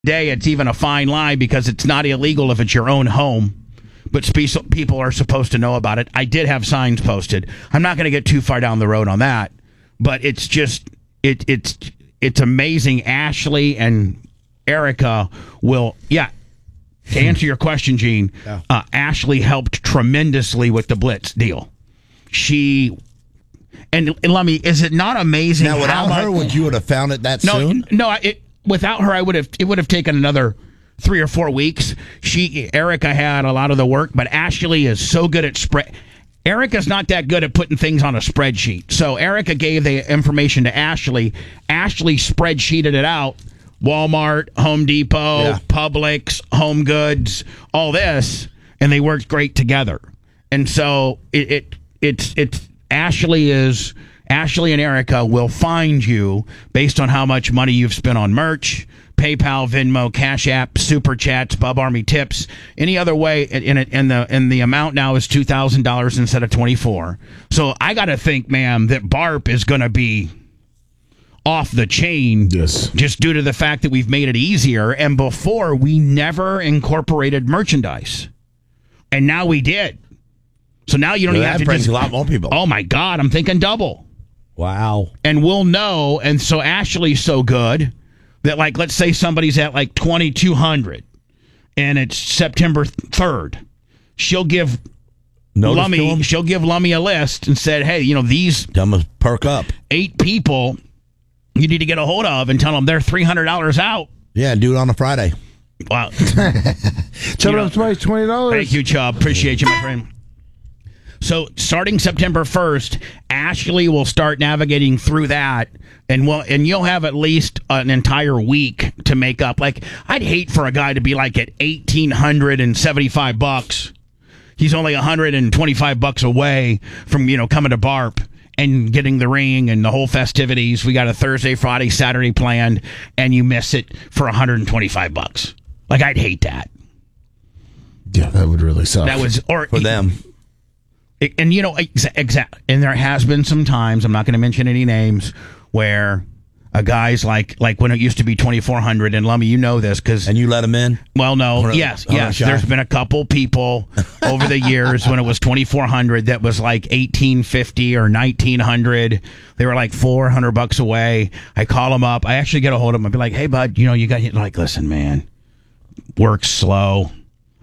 day, it's even a fine line because it's not illegal if it's your own home. But people are supposed to know about it. I did have signs posted. I'm not going to get too far down the road on that, but it's just it's amazing. Ashley and Erica will, to answer your question, Gene, Ashley helped tremendously with the Blitz deal. And let me, is it not amazing? Now, without her, would you have found it that soon? No, without her, it would have taken another 3 or 4 weeks. Erica had a lot of the work, but Ashley is so good at spread. Erica's not that good at putting things on a spreadsheet. So Erica gave the information to Ashley. Ashley spreadsheeted it out. Walmart, Home Depot, Publix, Home Goods, all this, and they worked great together. And so it's Ashley and Erica will find you based on how much money you've spent on merch, PayPal, Venmo, Cash App, Super Chats, Bub Army tips, any other way. And the amount now is $2,000 instead of $24,000. So I got to think, ma'am, that BARP is going to be off the chain, just due to the fact that we've made it easier. And before, we never incorporated merchandise, and now we did. So now you don't even have to brings a lot more people. Oh my God, I'm thinking double. Wow. And we'll know. And so Ashley's so good that, like, let's say somebody's at like 2,200 and it's September 3rd. She'll give Lummy a list and said, hey, these tell them to perk up 8 people you need to get a hold of and tell them they're $300 out. Yeah, do it on a Friday. Wow. Tell them somebody's $20. Thank you, Chubb. Appreciate you, my friend. So starting September 1st, Ashley will start navigating through that, and you'll have at least an entire week to make up. Like, I'd hate for a guy to be like at $1,875. He's only $125 away from coming to BARP and getting the ring and the whole festivities. We got a Thursday, Friday, Saturday planned, and you miss it for $125. Like, I'd hate that. Yeah, that would really suck. That was for them. And exactly. And there has been some times, I'm not going to mention any names, where a guy's like when it used to be 2,400, and Lummy, you know this because and you let him in. Well, no, yes. There's been a couple people over the years when it was 2,400 that was like 1,850 or 1,900. They were like $400 away. I call them up. I actually get a hold of them. I'd be like, hey, bud, you got like, listen, man, work's slow.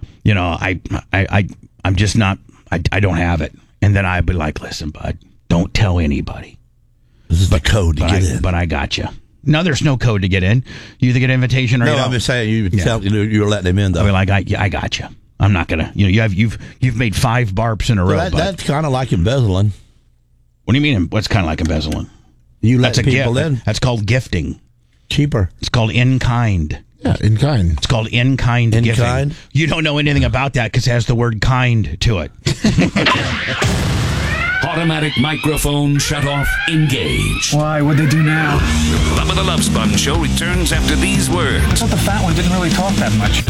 I'm just not. I don't have it. And then I'd be like, listen, bud, don't tell anybody. This is the code to get in. But I got you. No, there's no code to get in. You either get an invitation or you don't. I'm just saying you were letting him in, though. I mean, like, I got you. I'm not going to. You've made 5 BARPs in a row. That's kind of like embezzling. What do you mean? What's kind of like embezzling? You let people in. That's called gifting. Cheaper. It's called in kind. Yeah, in kind. It's called in kind giving. Kind? You don't know anything about that because it has the word kind to it. Automatic microphone shut off. Engage. Why? What'd they do now? Bubba the Love Sponge Show returns after these words. I thought the fat one didn't really talk that much.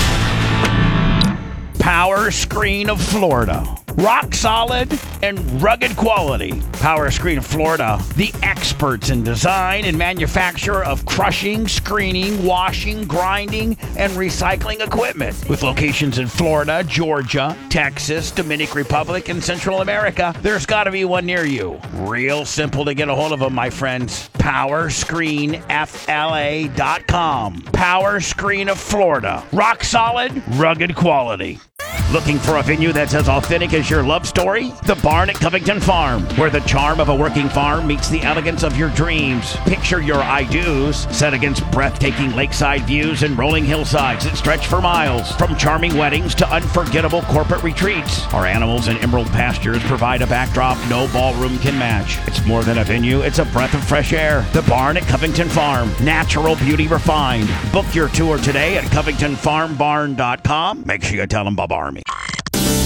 Power Screen of Florida. Rock solid and rugged quality. Power Screen of Florida, the experts in design and manufacture of crushing, screening, washing, grinding, and recycling equipment. With locations in Florida, Georgia, Texas, Dominican Republic, and Central America, there's got to be one near you. Real simple to get a hold of them, my friends. PowerscreenFLA.com. Power Screen of Florida. Rock solid, rugged quality. Looking for a venue that's as authentic as your love story? The Barn at Covington Farm, where the charm of a working farm meets the elegance of your dreams. Picture your I-dos set against breathtaking lakeside views and rolling hillsides that stretch for miles. From charming weddings to unforgettable corporate retreats, our animals and emerald pastures provide a backdrop no ballroom can match. It's more than a venue, it's a breath of fresh air. The Barn at Covington Farm, natural beauty refined. Book your tour today at CovingtonFarmBarn.com. Make sure you tell them Bob Army.